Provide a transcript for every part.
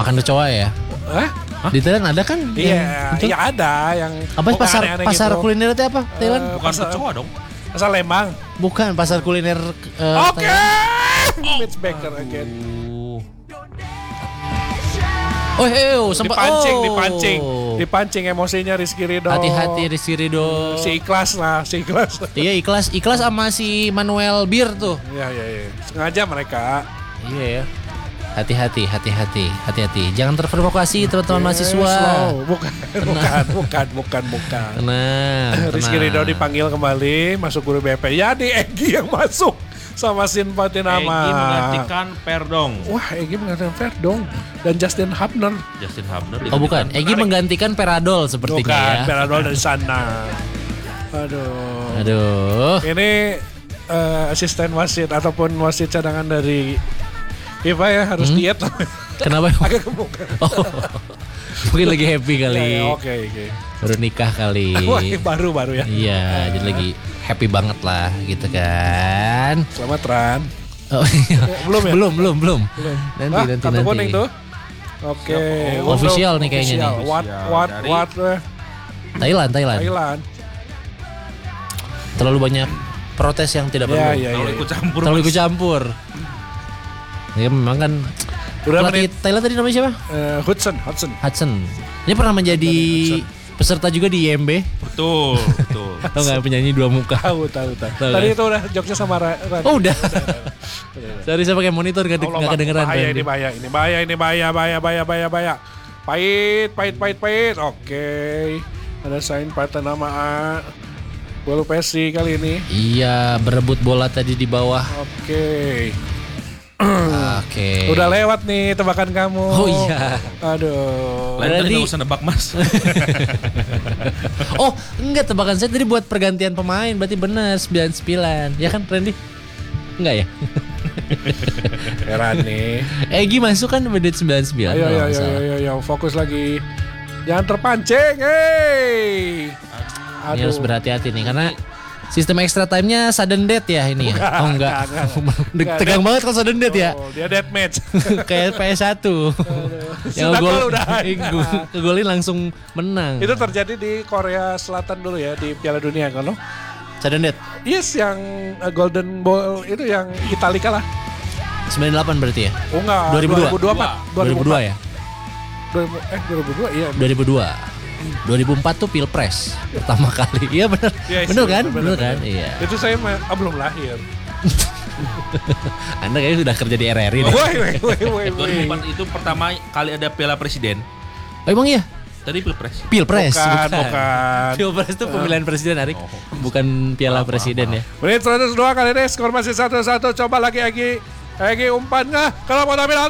makan kecoa ya? Hah? Di Thailand ada kan? Iya, iya ada yang Apa pasar gitu. kuliner itu apa? Thailand? Bukan kecoa dong. Pasar Lembang. Bukan pasar kuliner. Oke. Thailand. Mitch Baker again. Sempat Dipancing emosinya Rizky Ridho. Hati-hati Rizky Ridho. Si ikhlas. Iya ikhlas sama si Manuel Bir tuh. Iya. Sengaja mereka. Iya ya. Hati-hati. Jangan terprovokasi teman-teman mahasiswa. Bukan. Tenang. Rizky Ridho dipanggil kembali masuk guru BP. Ya di Egy yang masuk sama Sin Patinama. Egy menggantikan Perdong. Wah, Egy menggantikan Perdong dan Justin Hubner. Oh bukan, Egy menggantikan Peradol sepertinya Bukan, ya. Peradol dari sana. Aduh. Ini asisten wasit ataupun wasit cadangan dari FIFA ya harus diet. Kenapa? Agak gemuk. Oh, mungkin lagi happy kali. Oke. Baru nikah kali. Wah, baru ya. Iya, jadi lagi happy banget lah gitu kan. Selamat Ran. Oh, iya. Belum ya? Belum. Nanti. Kartu kuning tuh. Oke. Official nih kayaknya nih. What? Thailand. Terlalu banyak protes yang tidak perlu. Iya. Terlalu ikut campur. Ya memang kan. Pelatih Thailand tadi namanya siapa? Hudson. Ini pernah menjadi peserta juga di IMB. Betul. Tahu nggak penyanyi dua muka? Tahu. Tadi itu udah jokesnya sama Ran. Oh udah. Sorry saya pakai monitor nggak kedengeran. Ini bahaya. Pahit. Oke. Ada sign Patinama A. Bola Pesi kali ini. Iya, berebut bola tadi di bawah. Oke. Oke. Udah lewat nih tebakan kamu. Oh iya. Aduh. Lain tadi gak usah nebak Mas. Oh enggak, tebakan saya tadi buat pergantian pemain. Berarti benar 99. Ya kan Randy? Enggak ya? Heran nih. Egy masuk kan menit 99. Ayo, fokus lagi. Jangan terpancing, Ini harus berhati-hati nih karena sistem extra time-nya sudden death ya ini ya. Oh enggak. Tegang banget kalau sudden death ya. Dia death match. Kayak PS1. Yang golin langsung menang. Itu terjadi di Korea Selatan dulu ya di Piala Dunia kan lo? Sudden death. Yes, yang Golden Ball itu yang Italia kalah. 98 berarti ya? Oh enggak, 2002 ya? 2002 iya. 2002. 2004 tuh Pilpres pertama kali. Iya benar. Ya, benar kan? Iya. Itu saya belum lahir. Anda kayaknya sudah kerja di RRI nih. Woi. 2004 itu pertama kali ada Piala Presiden. Oh emang iya? Tadi Pilpres. Pilpres. Bukan. Pilpres itu pemilihan presiden, Arik. Bukan Piala Presiden ya. Menit 102 kali ini skor masih 1-1. Coba lagi Egy umpan nggak? Kalau mau tampil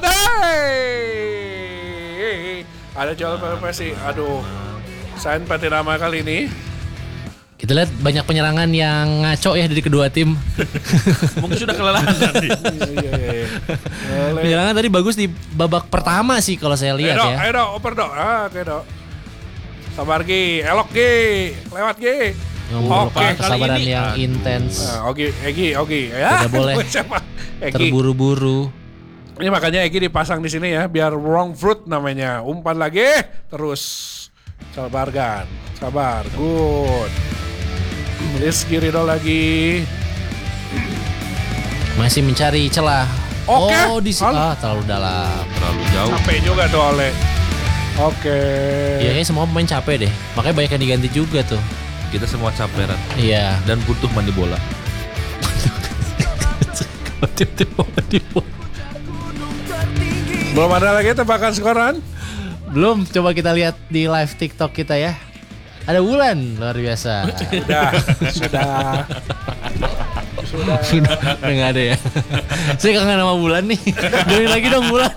ada jual Messi. Aduh. Sign Patinama kali ini. Kita lihat banyak penyerangan yang ngaco ya dari kedua tim. Mungkin sudah kelelahan tadi. Iya. Penyerangan tadi bagus di babak pertama sih kalau saya lihat ya. Ayo oper dok. Oke dok. Sabar Gi, elok Gi, lewat Gi. Oke. Kesabaran yang intens. Egy. Tidak Ya. boleh terburu-buru. Ini makanya Egy dipasang di sini ya, biar wrong fruit namanya. Umpan lagi, terus. Sabar, good. Rizky Ridho lagi. Masih mencari celah. Oke. Oh, terlalu dalam. Terlalu jauh. Capek juga tuh Oleh. Oke. Iya, kayaknya semua pemain capek deh. Makanya banyak yang diganti juga tuh. Kita semua capek Ran. Iya. Dan butuh mandi bola. Belum ada lagi tebakan skoran? Belum, coba kita lihat di live TikTok kita ya. Ada Wulan, luar biasa. Sudah. Nggak ada ya. Saya kangen sama Wulan nih. Join lagi dong Wulan.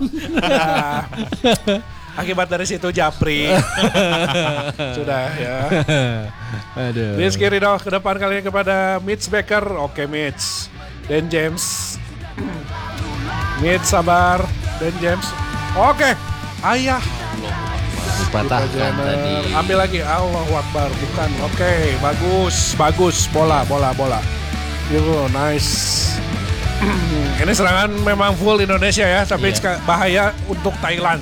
Akibat dari situ Japri. Sudah ya. Aduh. Rizky Ridho ke depan kali ini kepada Mitch Baker. Oke Mitch. Dan James. Mitch sabar. Dan James. Oke. Ayah. Dipatahkan tadi. Ambil lagi. Allahu Akbar. Bukan. Oke. Bagus. Bola. Nice. Ini serangan memang full Indonesia ya. Tapi bahaya untuk Thailand.